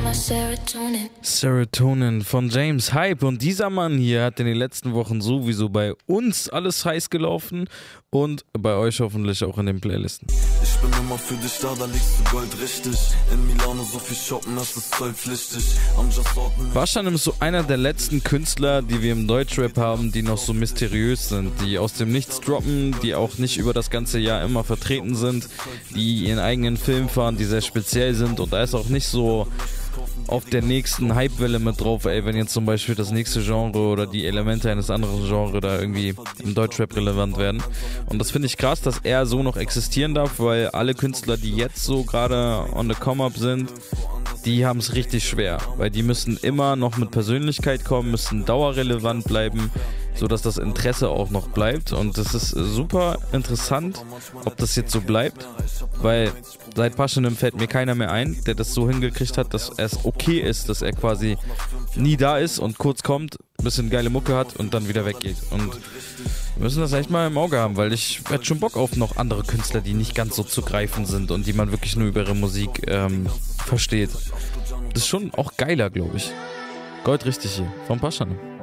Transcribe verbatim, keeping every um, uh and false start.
Serotonin von James Hype. Und dieser Mann hier hat in den letzten Wochen sowieso bei uns alles heiß gelaufen und bei euch hoffentlich auch in den Playlisten. Ich bin immer für dich da, da legst du Gold richtig. In Milano so viel shoppen, das ist zollpflichtig. Baschan ist so einer der letzten Künstler, die wir im Deutschrap haben, die noch so mysteriös sind, die aus dem Nichts droppen, die auch nicht über das ganze Jahr immer vertreten sind, die ihren eigenen Film fahren, die sehr speziell sind, und da ist auch nicht so auf der nächsten Hypewelle mit drauf, ey, wenn jetzt zum Beispiel das nächste Genre oder die Elemente eines anderen Genres da irgendwie im Deutschrap relevant werden. Und das finde ich krass, dass er so noch existieren darf, weil alle Künstler, die jetzt so gerade on the come-up sind, die haben es richtig schwer, weil die müssen immer noch mit Persönlichkeit kommen, müssen dauerrelevant bleiben, sodass das Interesse auch noch bleibt. Und das ist super interessant, ob das jetzt so bleibt, weil seit Paschanim fällt mir keiner mehr ein, der das so hingekriegt hat, dass es okay ist, dass er quasi nie da ist und kurz kommt, ein bisschen geile Mucke hat und dann wieder weggeht. Und wir müssen das echt mal im Auge haben, weil ich hätte schon Bock auf noch andere Künstler, die nicht ganz so zu greifen sind und die man wirklich nur über ihre Musik ähm, versteht. Das ist schon auch geiler, glaube ich. Gold richtig hier, von Paschanim.